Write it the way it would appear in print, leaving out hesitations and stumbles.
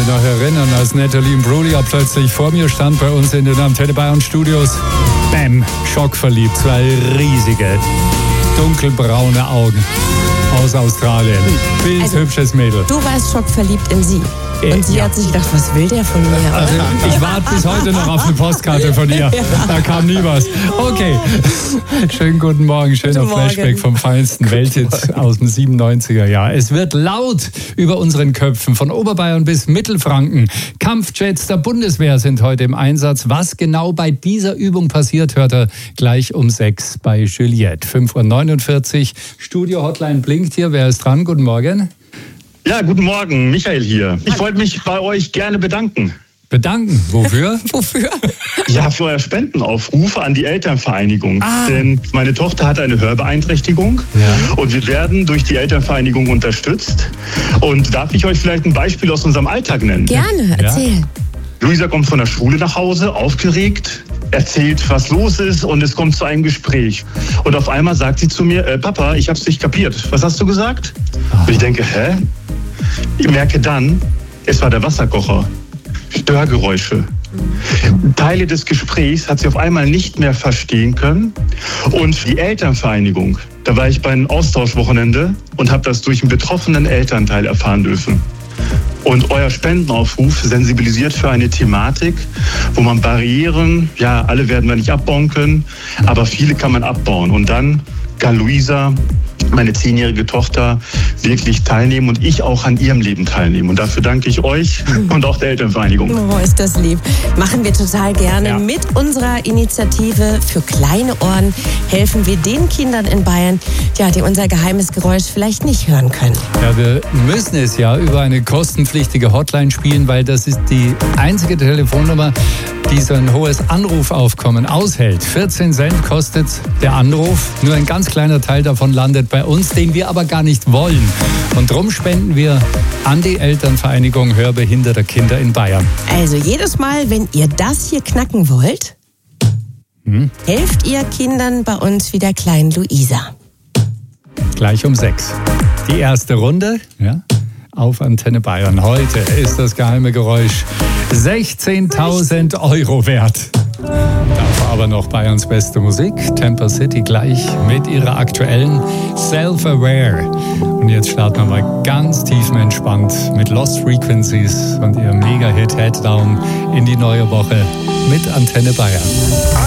mich noch erinnern, als Nathalie Imbruglia plötzlich vor mir stand bei uns in den Antenne Bayern Studios. Bäm, schockverliebt, zwei riesige, dunkelbraune Augen aus Australien. Bildhübsches Mädel. Du warst schockverliebt in sie. Und sie hat sich gedacht, was will der von mir? Also, ich warte bis heute noch auf eine Postkarte von ihr. Da kam nie was. Okay. Schönen guten Morgen. Schöner Flashback vom feinsten Welthit aus dem 97er Jahr. Es wird laut über unseren Köpfen, von Oberbayern bis Mittelfranken. Kampfjets der Bundeswehr sind heute im Einsatz. Was genau bei dieser Übung passiert, hört er gleich um 6 bei Juliette. 5.49 Uhr. Studio-Hotline blinkt hier. Wer ist dran? Guten Morgen. Ja, guten Morgen, Michael hier. Ich wollte mich bei euch gerne bedanken. Bedanken? Wofür? Wofür? Ja, für euer Spendenaufruf an die Elternvereinigung. Denn meine Tochter hat eine Hörbeeinträchtigung und wir werden durch die Elternvereinigung unterstützt. Und darf ich euch vielleicht ein Beispiel aus unserem Alltag nennen? Gerne, erzähl. Luisa kommt von der Schule nach Hause, aufgeregt, erzählt, was los ist und es kommt zu einem Gespräch. Und auf einmal sagt sie zu mir, Papa, ich hab's nicht kapiert. Was hast du gesagt? Und ich denke, hä? Ich merke dann, es war der Wasserkocher. Störgeräusche. Teile des Gesprächs hat sie auf einmal nicht mehr verstehen können. Und die Elternvereinigung, da war ich bei einem Austauschwochenende und habe das durch einen betroffenen Elternteil erfahren dürfen. Und euer Spendenaufruf sensibilisiert für eine Thematik, wo man Barrieren, ja, alle werden wir nicht abbauen können, aber viele kann man abbauen. Und dann kann Luisa, meine 10-jährige Tochter, wirklich teilnehmen und ich auch an ihrem Leben teilnehmen. Und dafür danke ich euch und auch der Elternvereinigung. Oh, ist das lieb. Machen wir total gerne. Ja. Mit unserer Initiative für kleine Ohren helfen wir den Kindern in Bayern, ja, die unser geheimes Geräusch vielleicht nicht hören können. Ja, wir müssen es ja über eine kostenpflichtige Hotline spielen, weil das ist die einzige Telefonnummer, die so ein hohes Anrufaufkommen aushält. 14 Cent kostet der Anruf. Nur ein ganz kleiner Teil davon landet bei uns, den wir aber gar nicht wollen. Und drum spenden wir an die Elternvereinigung hörbehinderter Kinder in Bayern. Also jedes Mal, wenn ihr das hier knacken wollt, helft ihr Kindern bei uns wie der kleinen Luisa. Gleich um 6. Die erste Runde, auf Antenne Bayern. Heute ist das geheime Geräusch 16.000 Euro wert. Davor aber noch Bayerns beste Musik. Temper City gleich mit ihrer aktuellen Self-Aware. Und jetzt starten wir mal ganz tiefenentspannt mit Lost Frequencies und ihrem Mega-Hit Head Down in die neue Woche mit Antenne Bayern.